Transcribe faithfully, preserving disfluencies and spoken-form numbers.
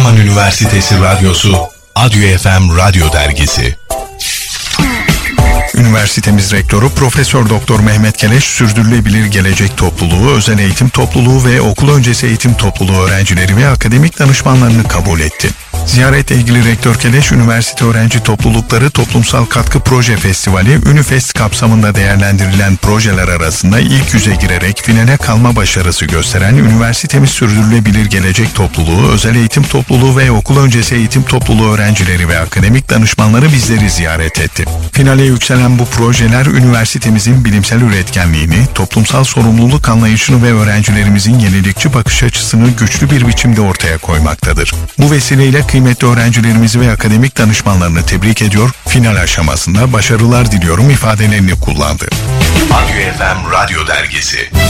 Adıyaman Üniversitesi Radyosu Adyo F M Radyo Dergisi. Üniversitemiz Rektörü Profesör Doktor Mehmet Keleş, Sürdürülebilir Gelecek Topluluğu, Özel Eğitim Topluluğu ve Okul Öncesi Eğitim Topluluğu öğrencileri ve akademik danışmanlarını kabul etti. Ziyaretle ilgili Rektör Keleş, üniversite öğrenci toplulukları Toplumsal Katkı Proje Festivali, Ünifest kapsamında değerlendirilen projeler arasında ilk yüze girerek finale kalma başarısı gösteren üniversitemiz Sürdürülebilir Gelecek Topluluğu, Özel Eğitim Topluluğu ve Okul Öncesi Eğitim Topluluğu öğrencileri ve akademik danışmanları bizleri ziyaret etti. Finale yükselen bu projeler üniversitemizin bilimsel üretkenliğini, toplumsal sorumluluk anlayışını ve öğrencilerimizin yenilikçi bakış açısını güçlü bir biçimde ortaya koymaktadır. Bu vesileyle kıymetli öğrencilerimizi ve akademik danışmanlarını tebrik ediyor, final aşamasında başarılar diliyorum ifadelerini kullandı. Adyo F M Radyo Dergisi.